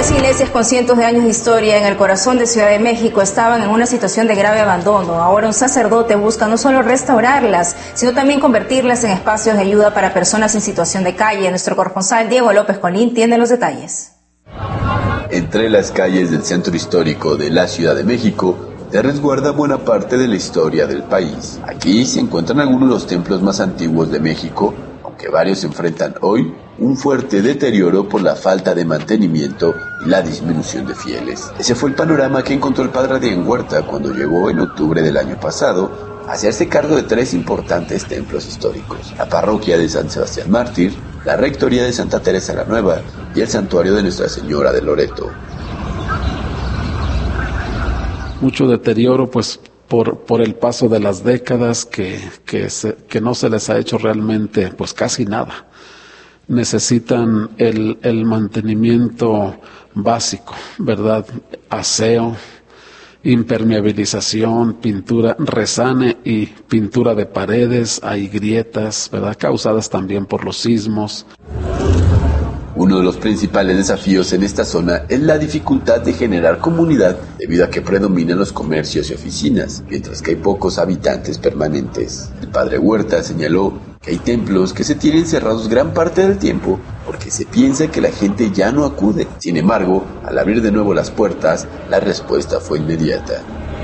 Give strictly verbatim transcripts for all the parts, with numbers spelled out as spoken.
Tres iglesias con cientos de años de historia en el corazón de Ciudad de México estaban en una situación de grave abandono. Ahora un sacerdote busca no solo restaurarlas, sino también convertirlas en espacios de ayuda para personas en situación de calle. Nuestro corresponsal Diego López Colín tiene los detalles. Entre las calles del centro histórico de la Ciudad de México se resguarda buena parte de la historia del país. Aquí se encuentran algunos de los templos más antiguos de México, aunque varios enfrentan hoy un fuerte deterioro por la falta de mantenimiento y la disminución de fieles. Ese fue el panorama que encontró el padre Adrián Huerta cuando llegó en octubre del año pasado a hacerse cargo de tres importantes templos históricos: la parroquia de San Sebastián Mártir, la rectoría de Santa Teresa la Nueva y el santuario de Nuestra Señora de Loreto. Mucho deterioro, pues, por por el paso de las décadas que que se, que no se les ha hecho realmente, pues, casi nada. Necesitan el el mantenimiento básico, ¿verdad? Aseo, impermeabilización, pintura, resane y pintura de paredes. Hay grietas, ¿verdad? Causadas también por los sismos. Uno de los principales desafíos en esta zona es la dificultad de generar comunidad debido a que predominan los comercios y oficinas, mientras que hay pocos habitantes permanentes. El padre Huerta señaló que hay templos que se tienen cerrados gran parte del tiempo porque se piensa que la gente ya no acude. Sin embargo, al abrir de nuevo las puertas, la respuesta fue inmediata.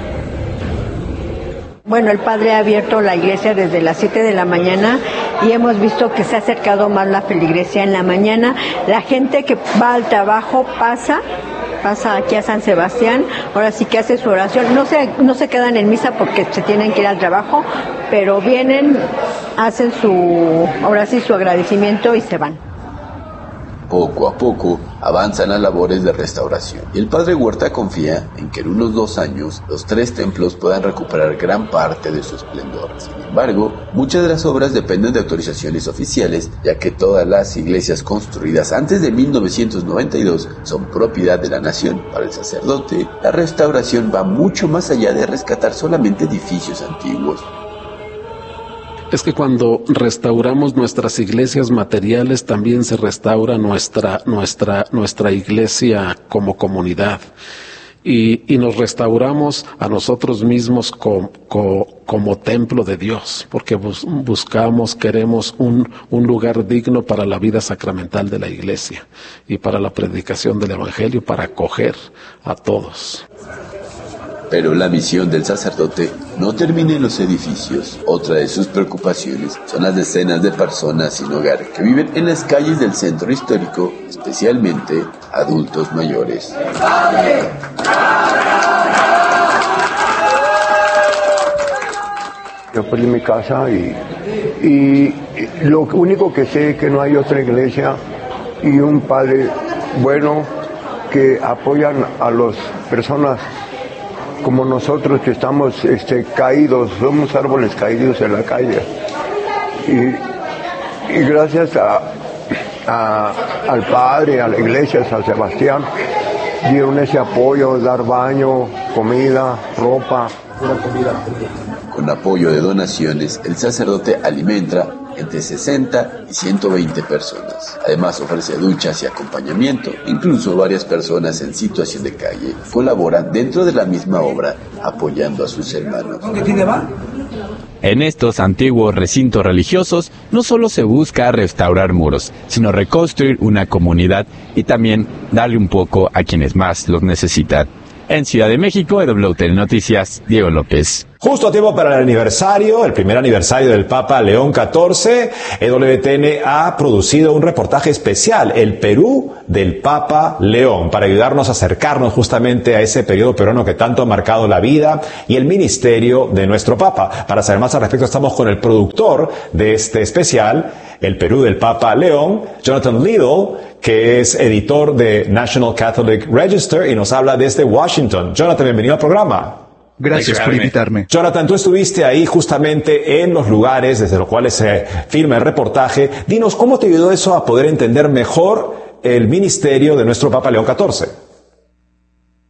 Bueno, el padre ha abierto la iglesia desde las siete de la mañana y hemos visto que se ha acercado más la feligresía en la mañana. La gente que va al trabajo pasa, pasa aquí a San Sebastián, ahora sí que hace su oración. No se, no se quedan en misa porque se tienen que ir al trabajo, pero vienen, hacen su, ahora sí su agradecimiento y se van. Poco a poco avanzan las labores de restauración y el padre Huerta confía en que en unos dos años los tres templos puedan recuperar gran parte de su esplendor. Sin embargo, muchas de las obras dependen de autorizaciones oficiales, ya que todas las iglesias construidas antes de mil novecientos noventa y dos son propiedad de la nación. Para el sacerdote, la restauración va mucho más allá de rescatar solamente edificios antiguos. Es que cuando restauramos nuestras iglesias materiales, también se restaura nuestra, nuestra, nuestra iglesia como comunidad. Y, y nos restauramos a nosotros mismos como, como, como templo de Dios, porque bus, buscamos, queremos un, un lugar digno para la vida sacramental de la iglesia y para la predicación del evangelio, para acoger a todos. Pero la misión del sacerdote no termina en los edificios. Otra de sus preocupaciones son las decenas de personas sin hogar que viven en las calles del centro histórico, especialmente adultos mayores. Yo perdí mi casa y, y lo único que sé es que no hay otra iglesia y un padre bueno que apoyan a las personas como nosotros que estamos este, caídos, somos árboles caídos en la calle. Y, y gracias a, a, al padre, a la iglesia de San Sebastián, dieron ese apoyo, dar baño, comida, ropa. Con apoyo de donaciones, el sacerdote alimenta entre sesenta y ciento veinte personas. Además ofrece duchas y acompañamiento. Incluso varias personas en situación de calle colaboran dentro de la misma obra, apoyando a sus hermanos. En estos antiguos recintos religiosos no solo se busca restaurar muros, sino reconstruir una comunidad y también darle un poco a quienes más los necesitan. En Ciudad de México, E W T N Noticias, Diego López. Justo a tiempo para el aniversario, el primer aniversario del Papa León catorce, E W T N ha producido un reportaje especial, el Perú del Papa León, para ayudarnos a acercarnos justamente a ese periodo peruano que tanto ha marcado la vida y el ministerio de nuestro Papa. Para saber más al respecto estamos con el productor de este especial, el Perú del Papa León, Jonathan Liddell, que es editor de National Catholic Register y nos habla desde Washington. Jonathan, bienvenido al programa. Gracias por invitarme. Jonathan, tú estuviste ahí justamente en los lugares desde los cuales se filma el reportaje. Dinos, ¿cómo te ayudó eso a poder entender mejor el ministerio de nuestro Papa León catorce?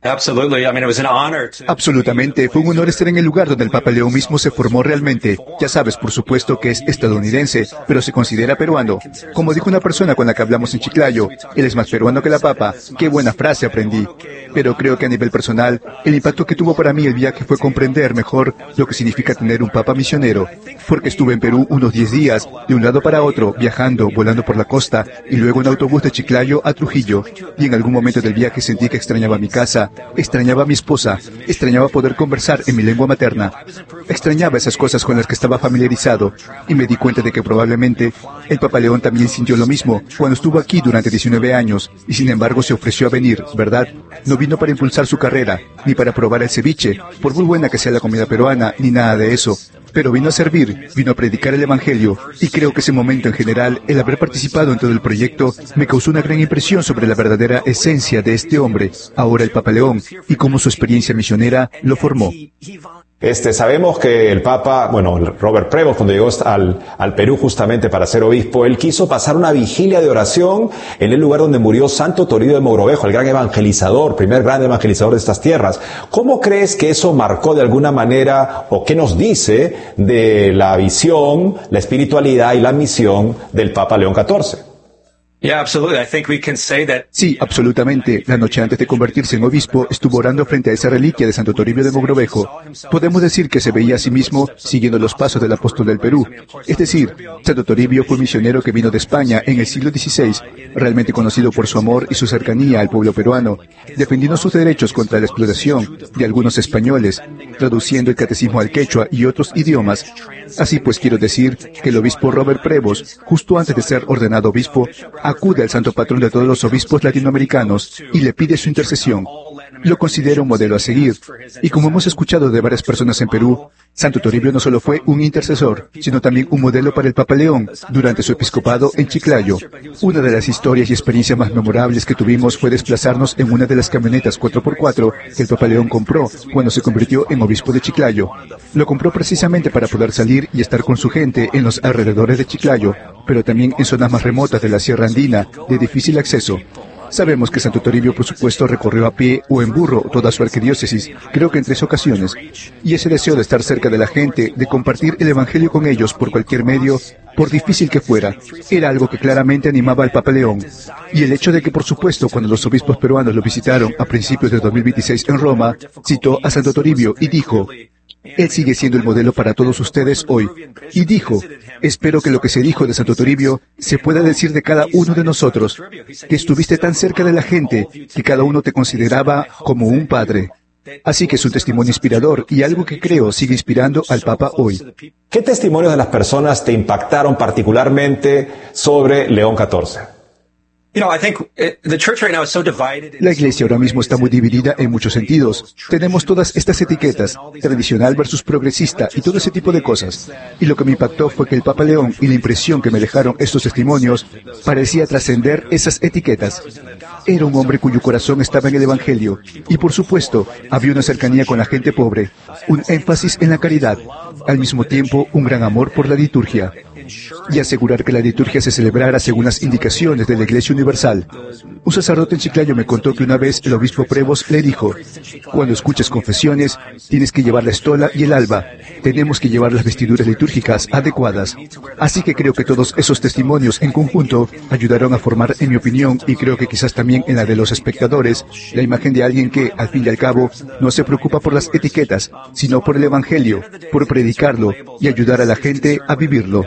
Absolutamente, fue un honor estar en el lugar donde el Papa León mismo se formó realmente. Ya sabes, por supuesto que es estadounidense, pero se considera peruano. Como dijo una persona con la que hablamos en Chiclayo, él es más peruano que la Papa. Qué buena frase aprendí. Pero creo que a nivel personal, el impacto que tuvo para mí el viaje fue comprender mejor lo que significa tener un Papa misionero. Porque estuve en Perú unos diez días, de un lado para otro, viajando, volando por la costa, y luego en autobús de Chiclayo a Trujillo. Y en algún momento del viaje sentí que extrañaba mi casa, extrañaba a mi esposa, extrañaba poder conversar en mi lengua materna. Extrañaba esas cosas con las que estaba familiarizado, y me di cuenta de que probablemente el Papa León también sintió lo mismo cuando estuvo aquí durante diecinueve años, y sin embargo se ofreció a venir, ¿verdad? No vino para impulsar su carrera, ni para probar el ceviche, por muy buena que sea la comida peruana, ni nada de eso. Pero vino a servir, vino a predicar el Evangelio, y creo que ese momento en general, el haber participado en todo el proyecto, me causó una gran impresión sobre la verdadera esencia de este hombre, ahora el Papa León, y cómo su experiencia misionera lo formó. Este, sabemos que el Papa, bueno, Robert Prevost, cuando llegó al, al Perú justamente para ser obispo, él quiso pasar una vigilia de oración en el lugar donde murió Santo Toribio de Mogrovejo, el gran evangelizador, primer gran evangelizador de estas tierras. ¿Cómo crees que eso marcó de alguna manera, o qué nos dice de la visión, la espiritualidad y la misión del Papa León catorce? Sí, absolutamente. La noche antes de convertirse en obispo, estuvo orando frente a esa reliquia de Santo Toribio de Mogrovejo. Podemos decir que se veía a sí mismo siguiendo los pasos del apóstol del Perú. Es decir, Santo Toribio fue un misionero que vino de España en el siglo dieciséis, realmente conocido por su amor y su cercanía al pueblo peruano, defendiendo sus derechos contra la explotación de algunos españoles, traduciendo el catecismo al quechua y otros idiomas. Así pues, quiero decir que el obispo Robert Prevost, justo antes de ser ordenado obispo, acude al santo patrón de todos los obispos latinoamericanos y le pide su intercesión. Lo considero un modelo a seguir. Y como hemos escuchado de varias personas en Perú, Santo Toribio no solo fue un intercesor, sino también un modelo para el Papa León durante su episcopado en Chiclayo. Una de las historias y experiencias más memorables que tuvimos fue desplazarnos en una de las camionetas cuatro por cuatro que el Papa León compró cuando se convirtió en obispo de Chiclayo. Lo compró precisamente para poder salir y estar con su gente en los alrededores de Chiclayo, pero también en zonas más remotas de la Sierra Andina, de difícil acceso. Sabemos que Santo Toribio, por supuesto, recorrió a pie o en burro toda su arquidiócesis, creo que en tres ocasiones, y ese deseo de estar cerca de la gente, de compartir el Evangelio con ellos por cualquier medio, por difícil que fuera, era algo que claramente animaba al Papa León. Y el hecho de que, por supuesto, cuando los obispos peruanos lo visitaron a principios de dos mil veintiséis en Roma, citó a Santo Toribio y dijo: Él sigue siendo el modelo para todos ustedes hoy. Y dijo: espero que lo que se dijo de Santo Toribio se pueda decir de cada uno de nosotros, que estuviste tan cerca de la gente, que cada uno te consideraba como un padre. Así que es un testimonio inspirador y algo que creo sigue inspirando al Papa hoy. ¿Qué testimonios de las personas te impactaron particularmente sobre León catorce? La iglesia ahora mismo está muy dividida en muchos sentidos. Tenemos todas estas etiquetas, tradicional versus progresista y todo ese tipo de cosas. Y lo que me impactó fue que el Papa León y la impresión que me dejaron estos testimonios parecía trascender esas etiquetas. Era un hombre cuyo corazón estaba en el Evangelio. Y por supuesto, había una cercanía con la gente pobre, un énfasis en la caridad, al mismo tiempo un gran amor por la liturgia. Y asegurar que la liturgia se celebrara según las indicaciones de la Iglesia Universal. Un sacerdote en Chiclayo me contó que una vez el obispo Prevost le dijo: cuando escuches confesiones, tienes que llevar la estola y el alba. Tenemos que llevar las vestiduras litúrgicas adecuadas. Así que creo que todos esos testimonios en conjunto ayudaron a formar, en mi opinión, y creo que quizás también en la de los espectadores, la imagen de alguien que, al fin y al cabo, no se preocupa por las etiquetas, sino por el Evangelio, por predicarlo y ayudar a la gente a vivirlo.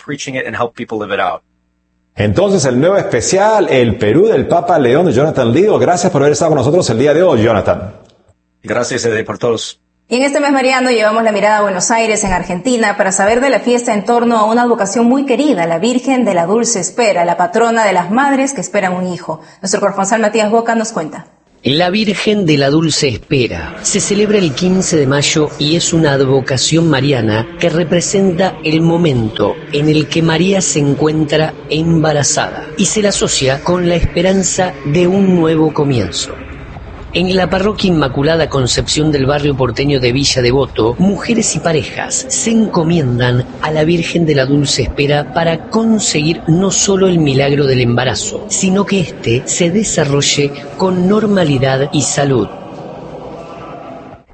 Entonces, el nuevo especial, El Perú del Papa León, de Jonathan Lido. Gracias por haber estado con nosotros el día de hoy, Jonathan. Gracias, Ede, por todos. Y en este mes mariano llevamos la mirada a Buenos Aires, en Argentina, para saber de la fiesta en torno a una advocación muy querida, la Virgen de la Dulce Espera, la patrona de las madres que esperan un hijo. Nuestro corresponsal Matías Boca nos cuenta. La Virgen de la Dulce Espera se celebra el quince de mayo y es una advocación mariana que representa el momento en el que María se encuentra embarazada y se la asocia con la esperanza de un nuevo comienzo. En la parroquia Inmaculada Concepción del barrio porteño de Villa Devoto, mujeres y parejas se encomiendan a la Virgen de la Dulce Espera para conseguir no solo el milagro del embarazo, sino que éste se desarrolle con normalidad y salud.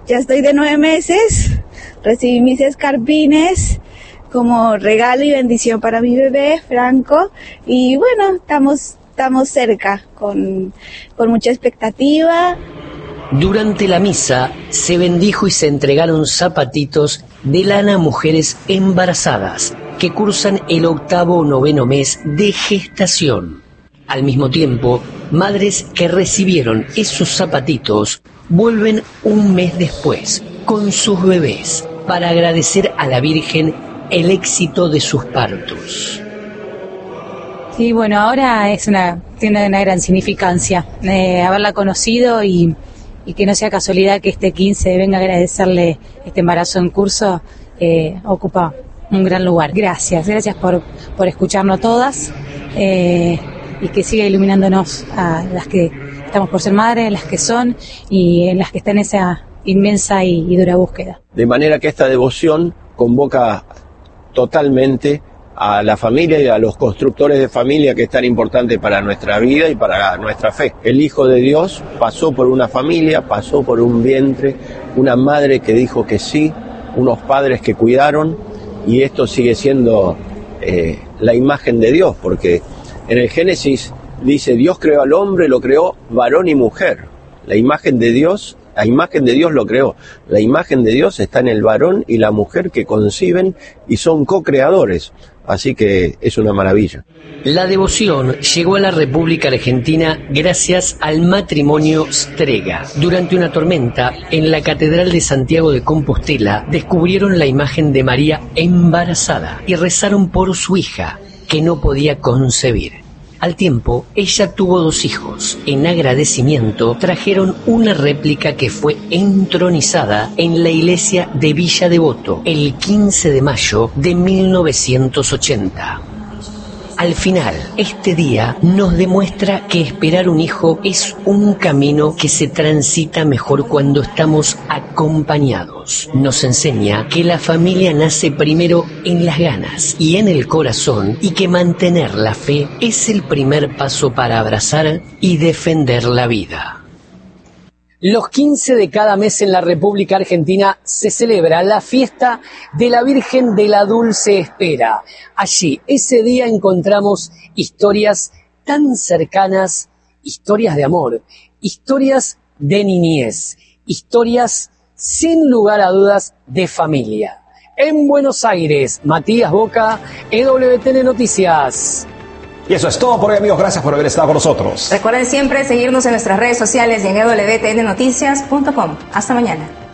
ya estoy de nueve meses, recibí mis escarpines como regalo y bendición para mi bebé, Franco, y bueno, estamos, estamos cerca, con, con mucha expectativa. Durante la misa se bendijo y se entregaron zapatitos de lana a mujeres embarazadas que cursan el octavo o noveno mes de gestación. Al mismo tiempo, madres que recibieron esos zapatitos vuelven un mes después con sus bebés para agradecer a la Virgen el éxito de sus partos. Sí, bueno, ahora es una, tiene una gran significancia eh, haberla conocido y, y que no sea casualidad que este quince venga a agradecerle este embarazo en curso, eh, ocupa un gran lugar. Gracias, gracias por, por escucharnos todas eh, y que siga iluminándonos a las que estamos por ser madres, las que son y en las que están en esa inmensa y, y dura búsqueda. De manera que esta devoción convoca totalmente a la familia y a los constructores de familia, que es tan importante para nuestra vida y para nuestra fe. El Hijo de Dios pasó por una familia, pasó por un vientre, una madre que dijo que sí, unos padres que cuidaron, y esto sigue siendo eh, la imagen de Dios, porque en el Génesis dice: Dios creó al hombre, lo creó varón y mujer. La imagen de Dios, la imagen de Dios lo creó. La imagen de Dios está en el varón y la mujer que conciben y son co-creadores. Así que es una maravilla. La devoción llegó a la República Argentina gracias al matrimonio Strega. Durante una tormenta, en la Catedral de Santiago de Compostela, descubrieron la imagen de María embarazada y rezaron por su hija, que no podía concebir. Al tiempo, ella tuvo dos hijos. En agradecimiento, trajeron una réplica que fue entronizada en la iglesia de Villa Devoto el quince de mayo de mil novecientos ochenta. Al final, este día nos demuestra que esperar un hijo es un camino que se transita mejor cuando estamos acompañados. Nos enseña que la familia nace primero en las ganas y en el corazón, y que mantener la fe es el primer paso para abrazar y defender la vida. Los quince de cada mes en la República Argentina se celebra la fiesta de la Virgen de la Dulce Espera. Allí, ese día encontramos historias tan cercanas, historias de amor, historias de niñez, historias sin lugar a dudas de familia. En Buenos Aires, Matías Boca, E W T N Noticias. Y eso es todo por hoy, amigos. Gracias por haber estado con nosotros. Recuerden siempre seguirnos en nuestras redes sociales y en e w t n noticias punto com. Hasta mañana.